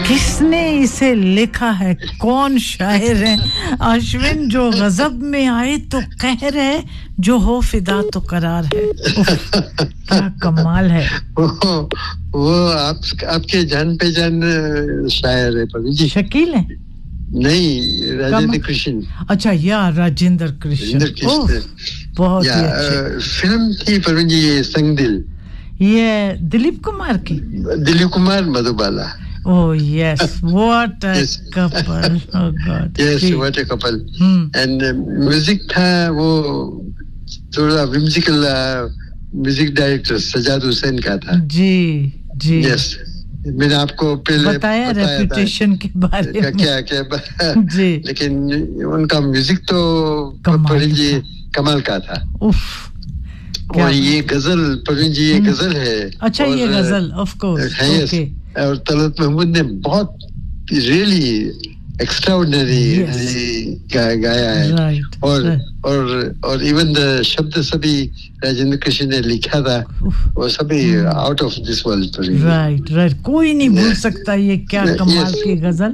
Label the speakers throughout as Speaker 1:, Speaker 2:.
Speaker 1: किसने इसे लिखा है कौन शायर है अश्विन जो गजब में आए तो कहर है जो हो फिदा तो करार है क्या कमाल है
Speaker 2: वो आपके जान पहचान शायर है पवी जी
Speaker 1: शकील है
Speaker 2: नहीं राजेंद्र कृष्ण
Speaker 1: अच्छा यार राजेंद्र कृष्ण बहुत ही अच्छे
Speaker 2: फिल्म थी पवी जी ये संग दिल
Speaker 1: ये दिलीप कुमार की
Speaker 2: Dilip Kumar Madhubala
Speaker 1: Oh yes, what a couple! Oh God!
Speaker 2: Yes, what a couple! And music था वो थोड़ा whimsical music director Sajjad Hussain का था
Speaker 1: जी जी
Speaker 2: Yes, मैंने आपको पहले
Speaker 1: बताया रेपुटेशन के बारे में
Speaker 2: क्या
Speaker 1: जी
Speaker 2: लेकिन उनका म्यूजिक तो प्रवीण जी कमाल का था और ये गजल प्रवीण जी ये गजल है
Speaker 1: अच्छा ये गजल ऑफ कोर्स ओके
Speaker 2: और तलत महमूद ने बहुत रियली एक्स्ट्राऑर्डिनरी गाया है और इवन द शब्द सभी राजेंद्र कृष्ण ने लिखा था वो सभी out of this world
Speaker 1: right कोई नहीं भूल सकता ये क्या कमाल की गजल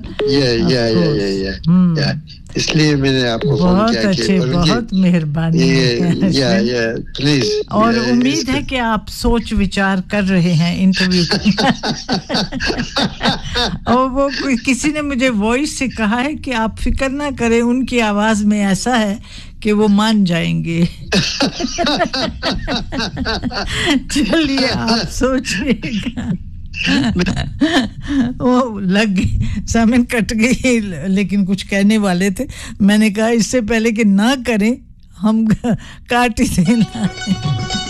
Speaker 2: या इसलिए मैंने आपको फोन किया
Speaker 1: अच्छे बहुत मेहरबानी
Speaker 2: या प्लीज
Speaker 1: और उम्मीद है कि आप सोच विचार कर रहे हैं इंटरव्यू और वो किसी ने मुझे वॉइस से कहा है कि आप फिक्र ना करें उनकी आवाज में ऐसा है कि वो मान जाएंगे चलिए आप सोचिएगा वो लग गई सामने कट गई लेकिन कुछ कहने वाले थे मैंने कहा इससे पहले कि ना करें हम काट ही देना